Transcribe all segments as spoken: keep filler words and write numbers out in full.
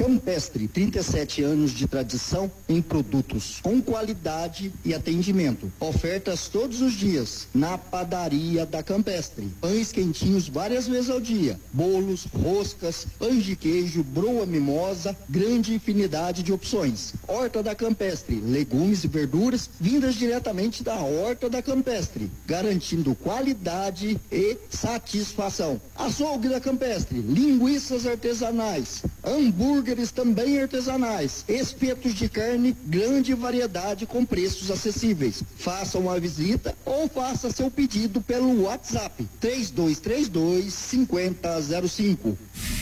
Campestre, trinta e sete anos de tradição em produtos com qualidade e atendimento. Ofertas todos os dias na padaria da Campestre. Pães quentinhos várias vezes ao dia. Bolos, roscas, pães de queijo, broa mimosa, grande infinidade de opções. Horta da Campestre, legumes e verduras vindas diretamente da Horta da Campestre, garantindo qualidade e satisfação. Açougue da Campestre, linguiças artesanais, hambúrgueres também artesanais, espetos de carne, grande variedade com preços acessíveis. Faça uma visita ou faça seu pedido pelo WhatsApp três dois três dois, cinco zero zero cinco.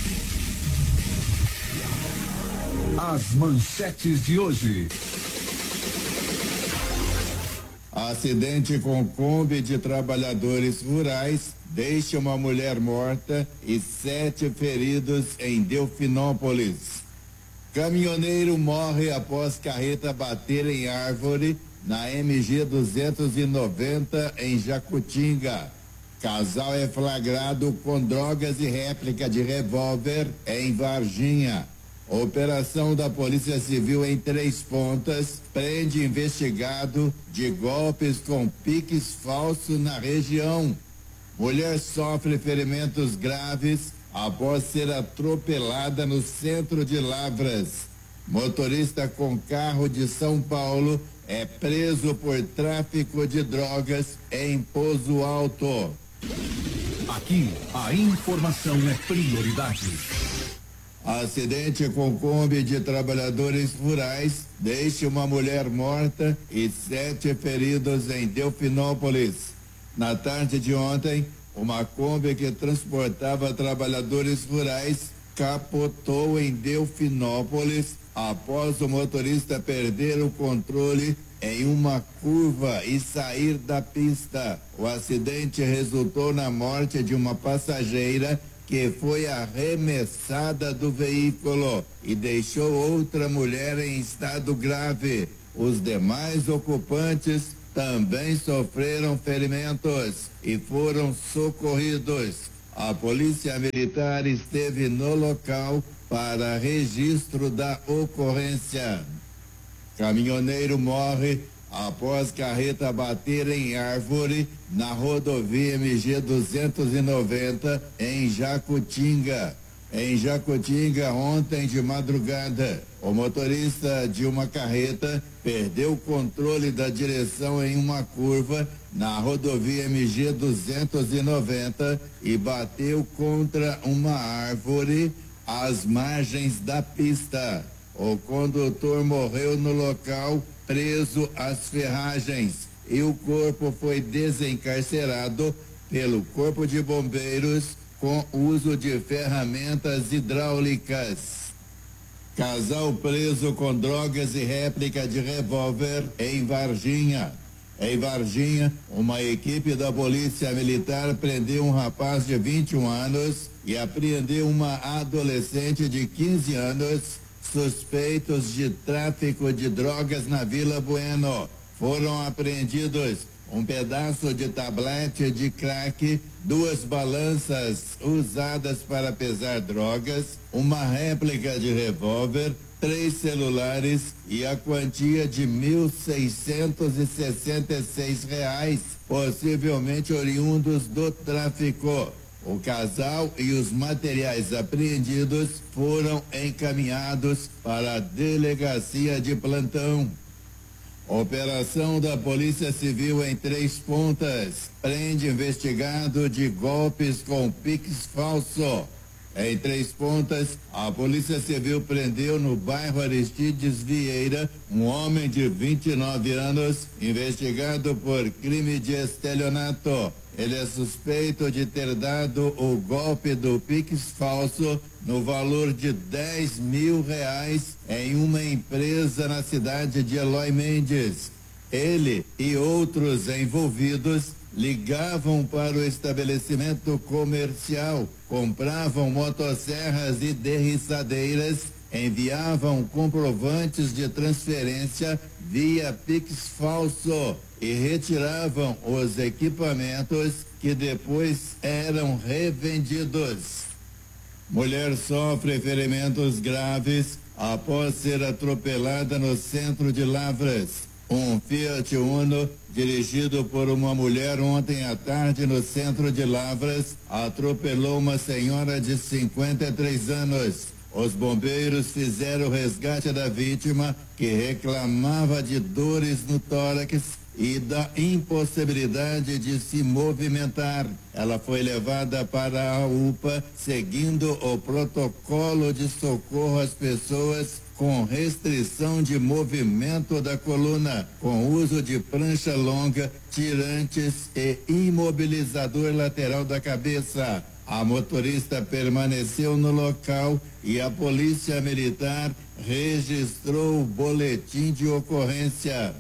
As manchetes de hoje. Acidente com Kombi de trabalhadores rurais deixa uma mulher morta e sete feridos em Delfinópolis. Caminhoneiro morre após carreta bater em árvore na M G duzentos e noventa em Jacutinga. Casal é flagrado com drogas e réplica de revólver em Varginha. Operação da Polícia Civil em Três Pontas prende investigado de golpes com piques falsos na região. Mulher sofre ferimentos graves após ser atropelada no centro de Lavras. Motorista com carro de São Paulo é preso por tráfico de drogas em Pozo Alto. Aqui, a informação é prioridade. Acidente com Kombi de trabalhadores rurais deixa uma mulher morta e sete feridos em Delfinópolis. Na tarde de ontem, uma Kombi que transportava trabalhadores rurais capotou em Delfinópolis após o motorista perder o controle em uma curva e sair da pista. O acidente resultou na morte de uma passageira que foi arremessada do veículo e deixou outra mulher em estado grave. Os demais ocupantes também sofreram ferimentos e foram socorridos. A Polícia Militar esteve no local para registro da ocorrência. Caminhoneiro morre após carreta bater em árvore na rodovia M G duzentos e noventa em Jacutinga. Em Jacutinga, ontem de madrugada, o motorista de uma carreta perdeu o controle da direção em uma curva na rodovia M G duzentos e noventa e bateu contra uma árvore às margens da pista. O condutor morreu no local, preso às ferragens, e o corpo foi desencarcerado pelo Corpo de Bombeiros com uso de ferramentas hidráulicas. Casal preso com drogas e réplica de revólver em Varginha. Em Varginha, uma equipe da Polícia Militar prendeu um rapaz de vinte e um anos e apreendeu uma adolescente de quinze anos suspeitos de tráfico de drogas na Vila Bueno. Foram apreendidos um pedaço de tablete de crack, duas balanças usadas para pesar drogas, uma réplica de revólver, três celulares e a quantia de mil seiscentos e sessenta e seis reais, possivelmente oriundos do tráfico. O casal e os materiais apreendidos foram encaminhados para a delegacia de plantão. Operação da Polícia Civil em Três Pontas prende investigado de golpes com Pix falso. Em Três Pontas, a Polícia Civil prendeu no bairro Aristides Vieira um homem de vinte e nove anos investigado por crime de estelionato. Ele é suspeito de ter dado o golpe do Pix falso no valor de dez mil reais em uma empresa na cidade de Eloy Mendes. Ele e outros envolvidos ligavam para o estabelecimento comercial, compravam motosserras e derriçadeiras, enviavam comprovantes de transferência via Pix falso e retiravam os equipamentos que depois eram revendidos. Mulher sofre ferimentos graves após ser atropelada no centro de Lavras. Um Fiat Uno, dirigido por uma mulher ontem à tarde no centro de Lavras, atropelou uma senhora de cinquenta e três anos. Os bombeiros fizeram o resgate da vítima, que reclamava de dores no tórax e da impossibilidade de se movimentar. Ela foi levada para a U P A, seguindo o protocolo de socorro às pessoas com restrição de movimento da coluna, com uso de prancha longa, tirantes e imobilizador lateral da cabeça. A motorista permaneceu no local e a polícia militar registrou o boletim de ocorrência.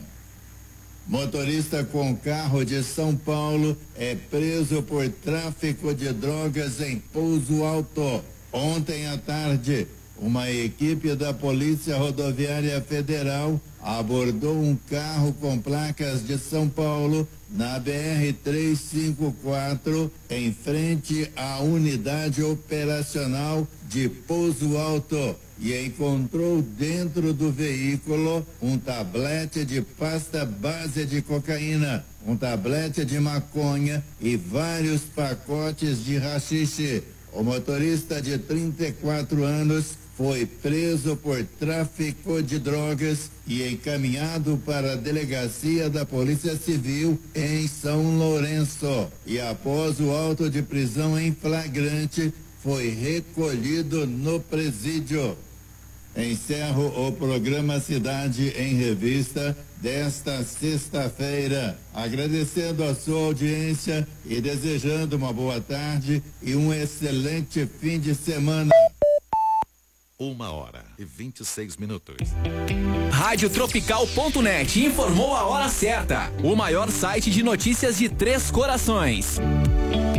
Motorista com carro de São Paulo é preso por tráfico de drogas em Pouso Alto. Ontem à tarde, uma equipe da Polícia Rodoviária Federal abordou um carro com placas de São Paulo na B R trezentos e cinquenta e quatro, em frente à unidade operacional de Pouso Alto, e encontrou dentro do veículo um tablete de pasta base de cocaína, um tablete de maconha e vários pacotes de haxixe. O motorista de trinta e quatro anos foi preso por tráfico de drogas e encaminhado para a delegacia da Polícia Civil em São Lourenço. E após o auto de prisão em flagrante, foi recolhido no presídio. Encerro o programa Cidade em Revista desta sexta-feira, agradecendo a sua audiência e desejando uma boa tarde e um excelente fim de semana. Uma hora e vinte e seis minutos. Rádio Tropical ponto net informou a hora certa. O maior site de notícias de Três Corações.